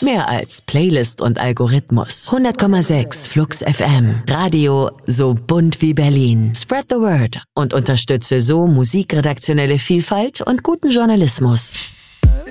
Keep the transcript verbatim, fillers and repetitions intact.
Mehr als Playlist und Algorithmus. hundert Komma sechs Flux F M. Radio so bunt wie Berlin. Spread the word und unterstütze so musikredaktionelle Vielfalt und guten Journalismus.